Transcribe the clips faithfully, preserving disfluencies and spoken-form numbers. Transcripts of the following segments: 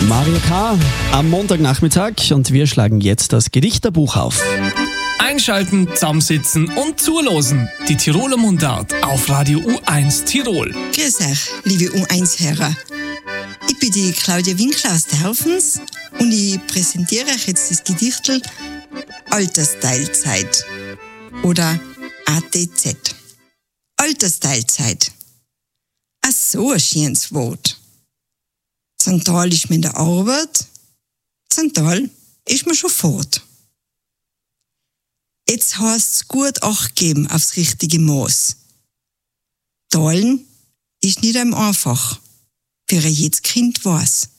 Mario K. am Montagnachmittag und wir schlagen jetzt das Gedichterbuch auf. Einschalten, zusammensitzen und zulosen. Die Tiroler Mundart auf Radio U eins Tirol. Grüß euch, liebe U eins-Hörer. Ich bin die Claudia Winkler aus der Haufens und ich präsentiere euch jetzt das Gedichtel Altersteilzeit oder A T Z. Altersteilzeit. Ach so ein schönes Wort. Zum Teil ist man in der Arbeit, zum Teil ist man schon fort. Jetzt heißt es gut Acht geben aufs richtige Maß. Teilen ist nicht einem einfach, für ein jedes Kind weiß.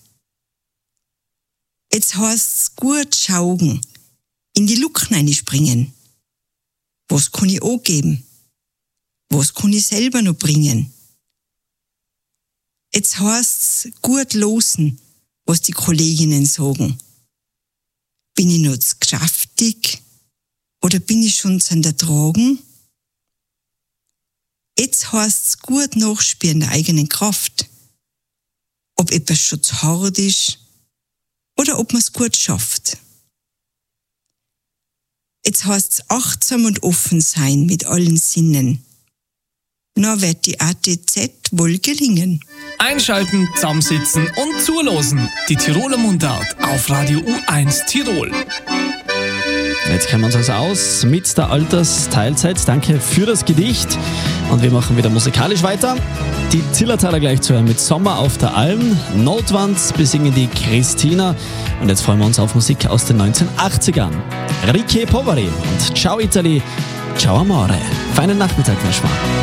Jetzt heißt es gut schauen, in die Lücken reinspringen. Was kann ich angeben? Was kann ich selber noch bringen? Jetzt heißt es gut losen, was die Kolleginnen sagen. Bin ich noch zu geschäftig oder bin ich schon zu ertragen? Jetzt heißt es gut nachspüren der eigenen Kraft. Ob etwas schon zu hart ist oder ob man es gut schafft. Jetzt heißt es achtsam und offen sein mit allen Sinnen. Na wird die A T Z wohl gelingen. Einschalten, zusammensitzen und zulosen. Die Tiroler Mundart auf Radio U eins Tirol. Jetzt kennen wir uns also aus mit der Altersteilzeit. Danke für das Gedicht und wir machen wieder musikalisch weiter. Die Zillertaler gleich zu hören mit Sommer auf der Alm. Notwand besingen die Christina und jetzt freuen wir uns auf Musik aus den neunzehnhundertachtzigern. Ricche Poveri und Ciao Italy, Ciao Amore. Feinen Nachmittag, Menschmann.